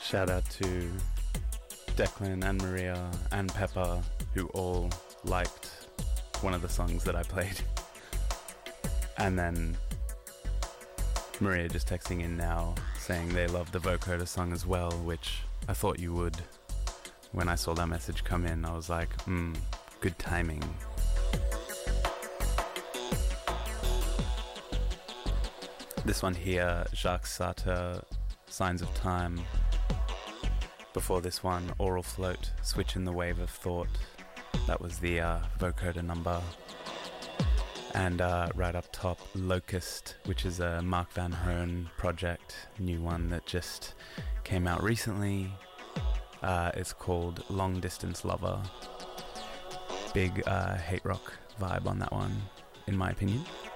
Shout out to Declan and Maria and Pepper, who all liked one of the songs that I played. And then Maria just texting in now saying they love the vocoder song as well, which I thought you would. When I saw that message come in, I was like, good timing. This one here, Jacques Sartre, Signs of Time. Before this one, Oral Float, Switch in the Wave of Thought. That was the vocoder number. And right up top, Locust, which is a Mark Van Hoorn project, new one that just came out recently. It's called Long Distance Lover. Big hate rock vibe on that one, in my opinion.